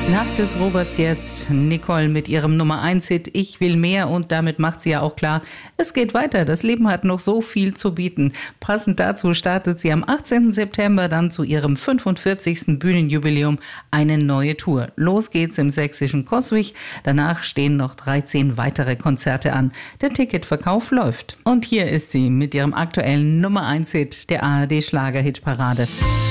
Nach des Roberts jetzt Nicole mit ihrem Nummer 1 Hit Ich will mehr, und damit macht sie ja auch klar, es geht weiter. Das Leben hat noch so viel zu bieten. Passend dazu startet sie am 18. September dann zu ihrem 45. Bühnenjubiläum eine neue Tour. Los geht's im sächsischen Coswig. Danach stehen noch 13 weitere Konzerte an. Der Ticketverkauf läuft. Und hier ist sie mit ihrem aktuellen Nummer 1 Hit der ARD Schlager-Hitparade.